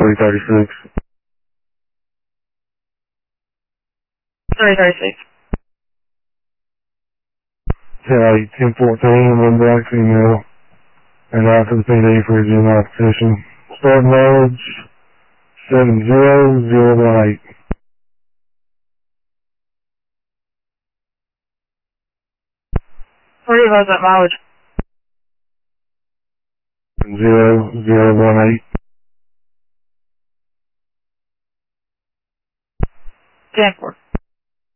336. 336. 10-14, one black female, and out to the PD for a juvenile petition. Starting mileage 70018. Where do you have that mileage? 70018. 10-4.